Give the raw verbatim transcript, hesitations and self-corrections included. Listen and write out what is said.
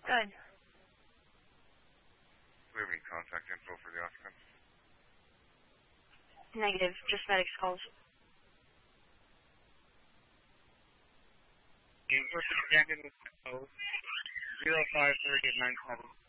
Good. Do we have any contact info for the occupants? Negative. Just medics calls. Game person abandoned zero five three at nine seven.